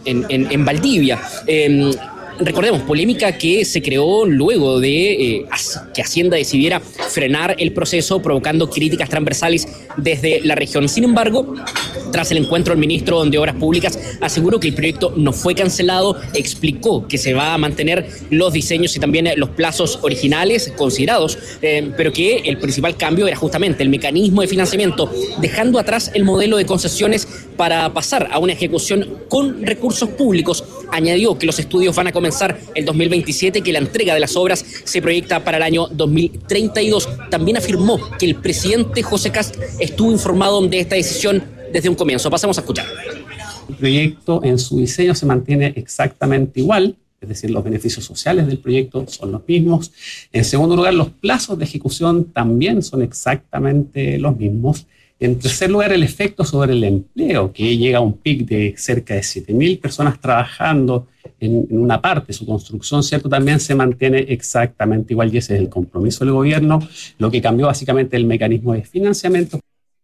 en Valdivia. Recordemos, polémica que se creó luego de que Hacienda decidiera frenar el proceso, provocando críticas transversales desde la región. Sin embargo, tras el encuentro, el ministro de Obras Públicas aseguró que el proyecto no fue cancelado, explicó que se va a mantener los diseños y también los plazos originales considerados, pero que el principal cambio era justamente el mecanismo de financiamiento, dejando atrás el modelo de concesiones para pasar a una ejecución con recursos públicos. Añadió que los estudios van a comenzar el 2027, que la entrega de las obras se proyecta para el año 2032. También afirmó que el presidente José Kast estuvo informado de esta decisión desde un comienzo. Pasamos a escuchar. El proyecto en su diseño se mantiene exactamente igual, es decir, los beneficios sociales del proyecto son los mismos. En segundo lugar, los plazos de ejecución también son exactamente los mismos. En tercer lugar, el efecto sobre el empleo, que llega a un pic de cerca de 7.000 personas trabajando en una parte de su construcción, ¿cierto? También se mantiene exactamente igual y ese es el compromiso del gobierno. Lo que cambió básicamente el mecanismo de financiamiento.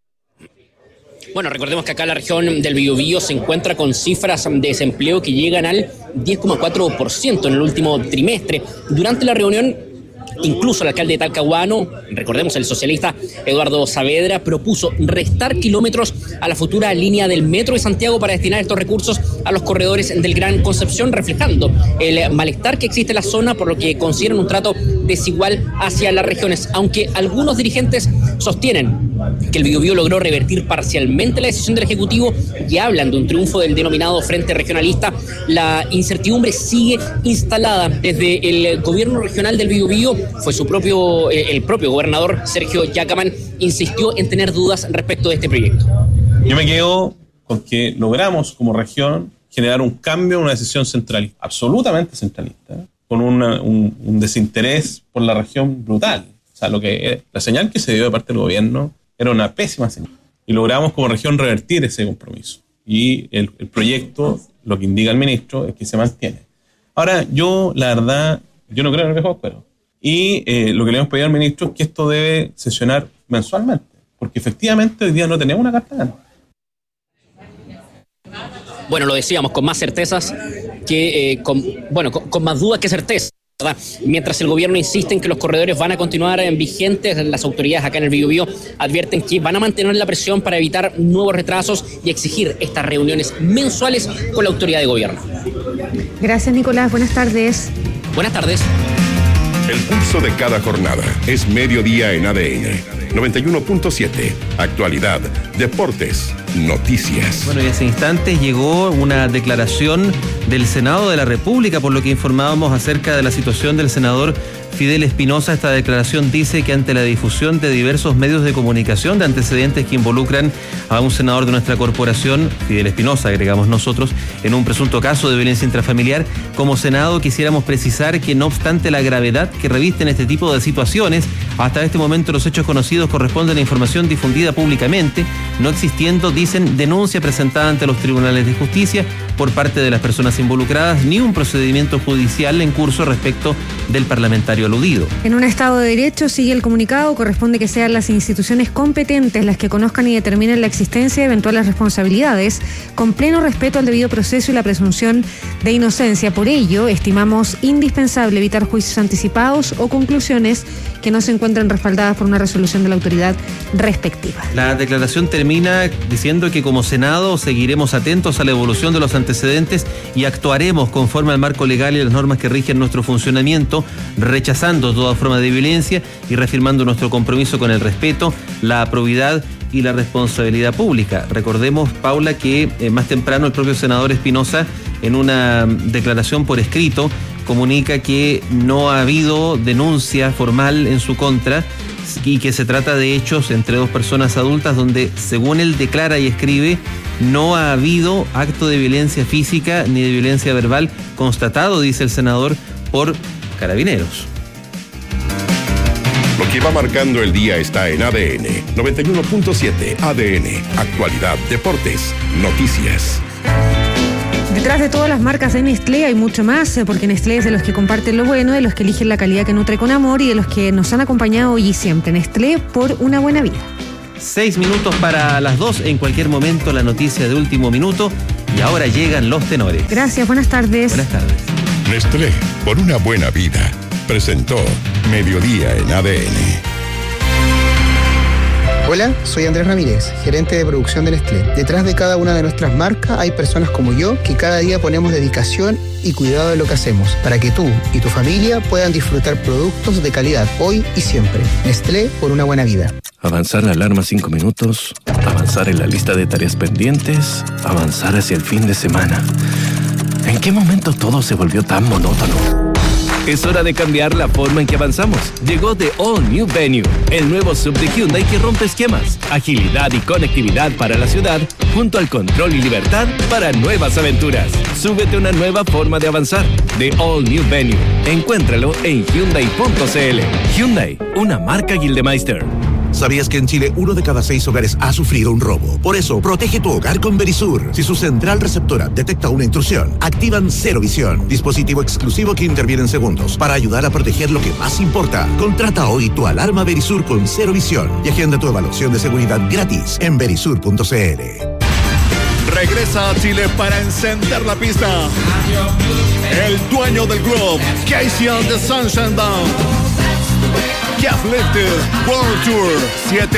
Bueno, recordemos que acá la región del Biobío se encuentra con cifras de desempleo que llegan al 10,4% en el último trimestre. Durante la reunión, incluso el alcalde de Talcahuano, recordemos el socialista Eduardo Saavedra, propuso restar kilómetros a la futura línea del metro de Santiago para destinar estos recursos a los corredores del Gran Concepción, reflejando el malestar que existe en la zona, por lo que consideran un trato desigual hacia las regiones. Aunque algunos dirigentes sostienen que el Biobío logró revertir parcialmente la decisión del Ejecutivo y hablan de un triunfo del denominado Frente Regionalista, la incertidumbre sigue instalada. Desde el gobierno regional del Biobío, fue el propio gobernador Sergio Yacamán insistió en tener dudas respecto de este proyecto. Yo me quedo con que logramos como región generar un cambio, una decisión centralista, absolutamente centralista, con un desinterés por la región brutal. O sea, la señal que se dio de parte del gobierno era una pésima señal. Y logramos como región revertir ese compromiso. Y el proyecto, lo que indica el ministro, es que se mantiene. Ahora, la verdad, yo no creo en el viejo escuero. Y lo que le hemos pedido al ministro es que esto debe sesionar mensualmente, porque efectivamente hoy día no tenemos una carta gana. Bueno, lo decíamos, con más certezas con más dudas que certezas, ¿verdad? Mientras el gobierno insiste en que los corredores van a continuar vigentes, las autoridades acá en el Biobío advierten que van a mantener la presión para evitar nuevos retrasos y exigir estas reuniones mensuales con la autoridad de gobierno. Gracias, Nicolás. Buenas tardes. Buenas tardes. El pulso de cada jornada es Mediodía en ADN 91.7. Actualidad, deportes, noticias. Bueno, y en ese instante llegó una declaración del Senado de la República, por lo que informábamos acerca de la situación del senador Fidel Espinosa. Esta declaración dice que ante la difusión de diversos medios de comunicación de antecedentes que involucran a un senador de nuestra corporación, Fidel Espinosa, agregamos nosotros, en un presunto caso de violencia intrafamiliar, como Senado quisiéramos precisar que no obstante la gravedad que revisten este tipo de situaciones, hasta este momento los hechos conocidos corresponden a información difundida públicamente, no existiendo, dicen, denuncia presentada ante los tribunales de justicia por parte de las personas involucradas, ni un procedimiento judicial en curso respecto del parlamentario aludido. En un Estado de Derecho, sigue el comunicado, corresponde que sean las instituciones competentes las que conozcan y determinen la existencia de eventuales responsabilidades, con pleno respeto al debido proceso y la presunción de inocencia. Por ello, estimamos indispensable evitar juicios anticipados o conclusiones que no se encuentren respaldadas por una resolución de la autoridad respectiva. La declaración termina diciendo que como Senado seguiremos atentos a la evolución de los antecedentes y actuaremos conforme al marco legal y las normas que rigen nuestro funcionamiento, rechazando toda forma de violencia y reafirmando nuestro compromiso con el respeto, la probidad y la responsabilidad pública. Recordemos, Paula, que más temprano el propio senador Espinosa, en una declaración por escrito, comunica que no ha habido denuncia formal en su contra y que se trata de hechos entre dos personas adultas donde, según él declara y escribe, no ha habido acto de violencia física ni de violencia verbal constatado, dice el senador, por Carabineros. Lo que va marcando el día está en ADN 91.7. ADN, actualidad, deportes, noticias. Detrás de todas las marcas de Nestlé hay mucho más, porque Nestlé es de los que comparten lo bueno, de los que eligen la calidad que nutre con amor y de los que nos han acompañado hoy y siempre. Nestlé, por una buena vida. 6 minutos para las 2, en cualquier momento la noticia de último minuto Y ahora llegan los tenores. Gracias, buenas tardes. Buenas tardes. Nestlé, por una buena vida, presentó Mediodía en ADN. Hola, soy Andrés Ramírez, gerente de producción de Nestlé. Detrás de cada una de nuestras marcas hay personas como yo que cada día ponemos dedicación y cuidado de lo que hacemos para que tú y tu familia puedan disfrutar productos de calidad hoy y siempre. Nestlé, por una buena vida. Avanzar la alarma 5 minutos, avanzar en la lista de tareas pendientes, avanzar hacia el fin de semana. ¿En qué momento todo se volvió tan monótono? Es hora de cambiar la forma en que avanzamos. Llegó The All New Venue, el nuevo sub de Hyundai que rompe esquemas, agilidad y conectividad para la ciudad, junto al control y libertad para nuevas aventuras. Súbete a una nueva forma de avanzar. The All New Venue. Encuéntralo en Hyundai.cl. Hyundai, una marca Gildemeister. ¿Sabías que en Chile 1 de cada 6 hogares ha sufrido un robo? Por eso, protege tu hogar con Verisur. Si su central receptora detecta una intrusión, activan Cero Visión, dispositivo exclusivo que interviene en segundos para ayudar a proteger lo que más importa. Contrata hoy tu alarma Verisur con Cero Visión y agenda tu evaluación de seguridad gratis en verisur.cl. Regresa a Chile para encender la pista. El dueño del club, Casey and the Sunshine Band. Get Lifted World Tour, 7